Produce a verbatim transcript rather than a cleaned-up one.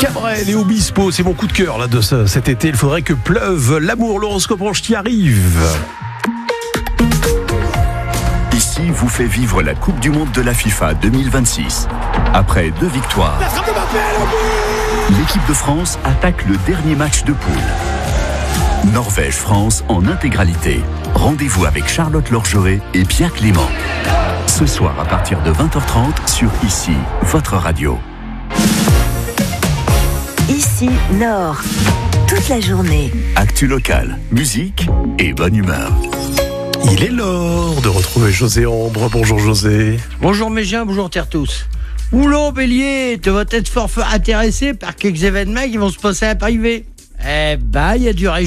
Cabrel et Obispo, c'est mon coup de cœur là de ce, cet été. Il faudrait que pleuve l'amour. L'horoscope Ange qui arrive. Ici vous fait vivre la Coupe du Monde de la FIFA deux mille vingt-six. Après deux victoires, l'équipe de France attaque le dernier match de poule. Norvège-France en intégralité. Rendez-vous avec Charlotte Lorgeret et Pierre Clément. Ce soir à partir de vingt heures trente sur Ici, votre radio. Ici, Nord. Toute la journée. Actu locale, musique et bonne humeur. Il est l'heure de retrouver José Ambre. Bonjour José. Bonjour mes gens, bonjour terre tous. Oulô Bélier, tu vas être fort intéressé par quelques événements qui vont se passer à privé. Eh ben, il y a du